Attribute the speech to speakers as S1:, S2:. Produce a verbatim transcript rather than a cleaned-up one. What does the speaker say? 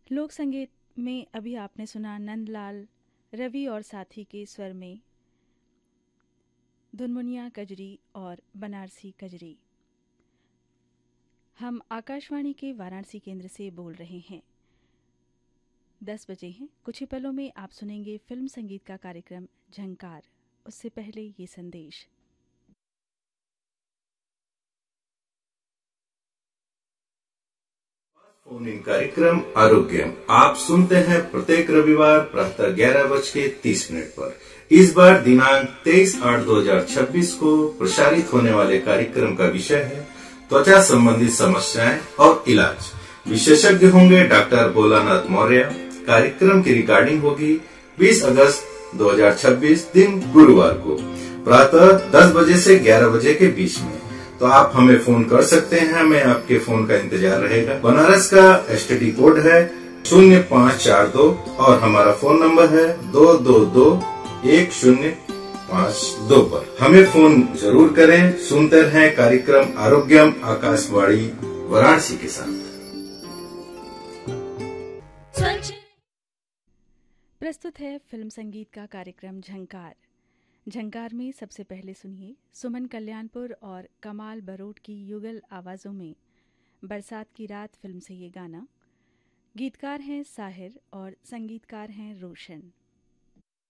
S1: लोक संगीत में अभी आपने सुना नंदलाल रवि और साथी के स्वर में धुनमुनिया कजरी और बनारसी कजरी। हम आकाशवाणी के वाराणसी केंद्र से बोल रहे हैं। दस बजे हैं। कुछ ही पलों में आप सुनेंगे फिल्म संगीत का कार्यक्रम झंकार। उससे पहले ये संदेश।
S2: फोन इन कार्यक्रम आरोग्य आप सुनते हैं प्रत्येक रविवार प्रातः ग्यारह बज के तीस मिनट पर। इस बार दिनांक तेईस आठ दो हजार छब्बीस को प्रसारित होने वाले कार्यक्रम का विषय है त्वचा संबंधी समस्याएं और इलाज। विशेषज्ञ होंगे डॉक्टर भोलानाथ मौर्य। कार्यक्रम की रिकॉर्डिंग होगी बीस अगस्त दो हजार छब्बीस दिन गुरुवार को प्रातः दस बजे से ग्यारह बजे के बीच में। तो आप हमें फोन कर सकते हैं, हमें आपके फोन का इंतजार रहेगा। बनारस का एसटीडी कोड है शून्य पाँच चार दो और हमारा फोन नंबर है दो दो दो एक शून्य पाँच दो पर। हमें फोन जरूर करें। सुनते रहें कार्यक्रम आरोग्यम आकाशवाणी वाराणसी के साथ।
S1: प्रस्तुत है फिल्म संगीत का कार्यक्रम झंकार। झंकार में सबसे पहले सुनिए सुमन कल्याणपुर और कमाल बरोट की युगल आवाज़ों में बरसात की रात फिल्म से ये गाना। गीतकार हैं साहिर और संगीतकार हैं रोशन।